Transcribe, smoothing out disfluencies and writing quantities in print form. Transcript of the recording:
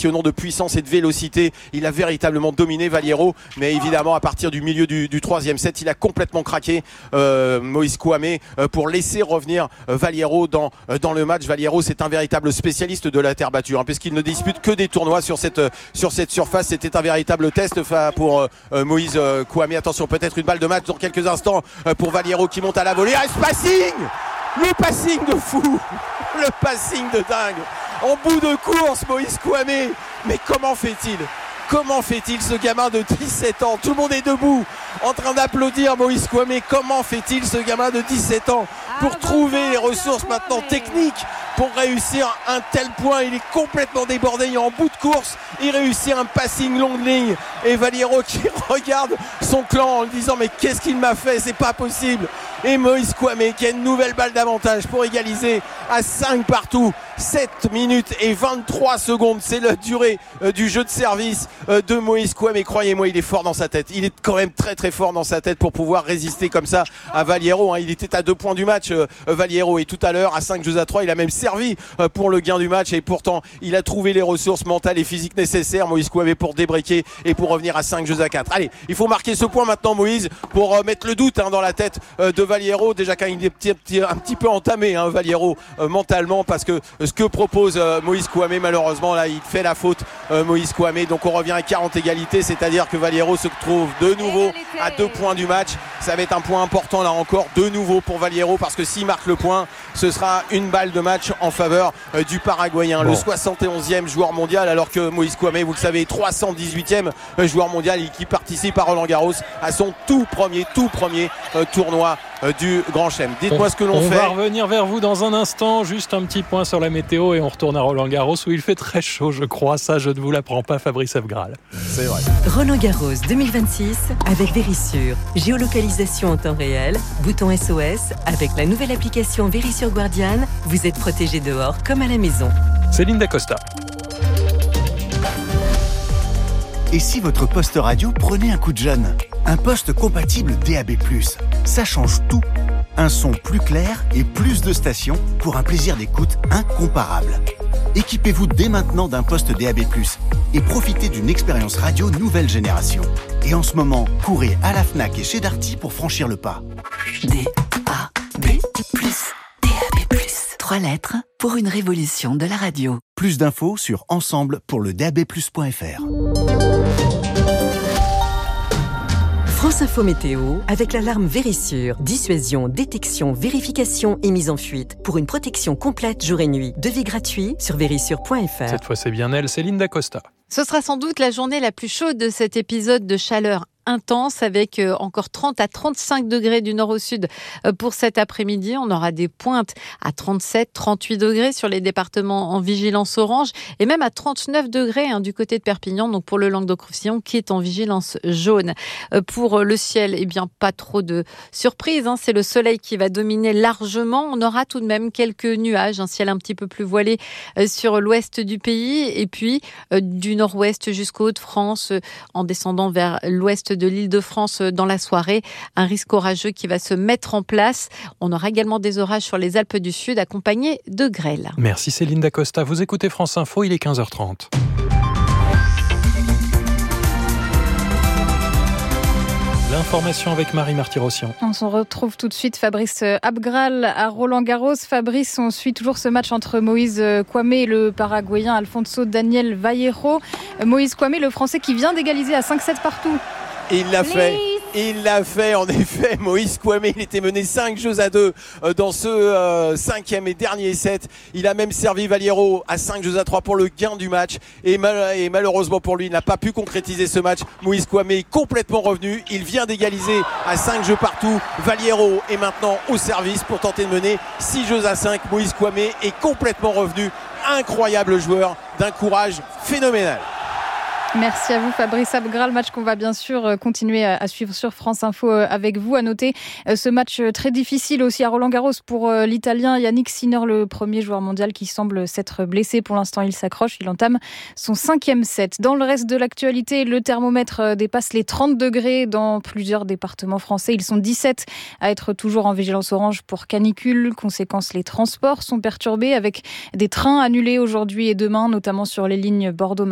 impressionnant de puissance et de vélocité. Il a véritablement dominé Valliero, mais évidemment à partir du milieu du troisième set, il a complètement craqué Moïse Kouamé pour laisser revenir Valliero dans le match. Valliero, c'est un véritable spécialiste de la terre battue, puisqu'il ne dispute que des tournois sur cette surface. C'était un véritable test pour Moïse Kouamé. Attention, peut-être une balle de match dans quelques instants pour Valliero qui monte à la volée. Le passing de fou, le passing de dingue. En bout de course, Moïse Kouamé. Mais comment fait-il ce gamin de 17 ans? Tout le monde est debout en train d'applaudir Moïse Kouamé. Comment fait-il ce gamin de 17 ans pour trouver les ressources maintenant techniques pour réussir un tel point? Il est complètement débordé, il est en bout de course, il réussit un passing longue ligne et Valliero qui regarde son clan en lui disant mais qu'est-ce qu'il m'a fait, c'est pas possible. Et Moïse Kouamé qui a une nouvelle balle d'avantage pour égaliser à 5 partout. 7 minutes et 23 secondes, c'est la durée du jeu de service de Moïse Kouamé. Croyez-moi, il est fort dans sa tête, il est quand même très très fort dans sa tête pour pouvoir résister comme ça à Valliero. Il était à 2 points du match Valliero, et tout à l'heure à 5-3 il a même servi pour le gain du match, et pourtant il a trouvé les ressources mentales et physiques nécessaires, Moïse Kouamé, pour débriquer et pour revenir à 5-4. Allez, il faut marquer ce point maintenant, Moïse, pour mettre le doute dans la tête de Valliero. Déjà quand il est un petit peu entamé Valliero mentalement, parce que ce que propose Moïse Kouamé, malheureusement là il fait la faute Moïse Kouamé. Donc on revient à 40 égalités, c'est-à-dire que Valliero se trouve de nouveau à 2 points du match. Ça va être un point important là encore de nouveau pour Valliero, parce que s'il marque le point, ce sera une balle de match en faveur du Paraguayen, le 71e joueur mondial, alors que Moïse Kouamé, vous le savez, 318e joueur mondial, et qui participe à Roland-Garros à son tout premier tournoi du Grand Chelem. Dites-moi ce que l'on fait. On va revenir vers vous dans un instant. Juste un petit point sur la météo et on retourne à Roland-Garros où il fait très chaud, je crois. Ça, je ne vous l'apprends pas, Fabrice Evgral. C'est vrai. Roland-Garros 2026 avec Verisure. Géolocalisation en temps réel, bouton SOS. Avec la nouvelle application Verisure Guardian, vous êtes protégé dehors comme à la maison. Céline Dacosta. Et si votre poste radio prenait un coup de jeune? Un poste compatible DAB+, ça change tout. Un son plus clair et plus de stations pour un plaisir d'écoute incomparable. Équipez-vous dès maintenant d'un poste DAB+, et profitez d'une expérience radio nouvelle génération. Et en ce moment, courez à la Fnac et chez Darty pour franchir le pas. DAB+. DAB+. 3 lettres pour une révolution de la radio. Plus d'infos sur ensemble pour le dabplus.fr. France Info Météo avec l'alarme Verisure. Dissuasion, détection, vérification et mise en fuite. Pour une protection complète jour et nuit. Devis gratuit sur verisure.fr. Cette fois, c'est bien elle, Céline Dacosta. Ce sera sans doute la journée la plus chaude de cet épisode de chaleur intense, avec encore 30 à 35 degrés du nord au sud pour cet après-midi. On aura des pointes à 37, 38 degrés sur les départements en vigilance orange, et même à 39 degrés du côté de Perpignan, donc pour le Languedoc-Roussillon qui est en vigilance jaune. Pour le ciel, pas trop de surprise, c'est le soleil qui va dominer largement. On aura tout de même quelques nuages, un ciel un petit peu plus voilé sur l'ouest du pays, et puis du nord-ouest jusqu'aux Hauts-de-France, en descendant vers l'ouest de l'Île-de-France dans la soirée. Un risque orageux qui va se mettre en place. On aura également des orages sur les Alpes du Sud accompagnés de grêle. Merci Céline Dacosta. Vous écoutez France Info, il est 15h30. L'information avec Marie Marty-Rossian. On s'en retrouve tout de suite, Fabrice Abgral à Roland-Garros. Fabrice, on suit toujours ce match entre Moïse Kouamé et le Paraguayen Alfonso Daniel Vallejo. Moïse Kouamé, le Français qui vient d'égaliser à 5-7 partout. Il l'a fait en effet. Moïse Kouamé, il était mené 5-2 dans ce 5e et dernier set. Il a même servi Valliero à 5-3 pour le gain du match, et malheureusement pour lui, il n'a pas pu concrétiser ce match. Moïse Kouamé est complètement revenu, il vient d'égaliser à 5 jeux partout. Valliero est maintenant au service pour tenter de mener 6-5. Moïse Kouamé est complètement revenu. Incroyable joueur, d'un courage phénoménal. Merci à vous Fabrice Abgral, match qu'on va bien sûr continuer à suivre sur France Info avec vous. À noter ce match très difficile aussi à Roland-Garros pour l'Italien Yannick Sinner, le premier joueur mondial qui semble s'être blessé. Pour l'instant, il s'accroche, il entame son 5e set. Dans le reste de l'actualité, le thermomètre dépasse les 30 degrés dans plusieurs départements français. Ils sont 17 à être toujours en vigilance orange pour canicule. Conséquence, les transports sont perturbés avec des trains annulés aujourd'hui et demain, notamment sur les lignes Bordeaux